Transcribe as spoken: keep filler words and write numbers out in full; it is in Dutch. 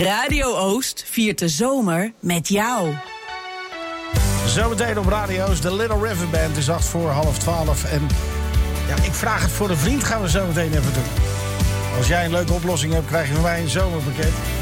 Radio Oost viert de zomer met jou. Zometeen op Radio Oost, de Little River Band is acht voor half twaalf. En ja, ik vraag het voor een vriend, gaan we zo meteen even doen. Als jij een leuke oplossing hebt, krijg je van mij een zomerpakket.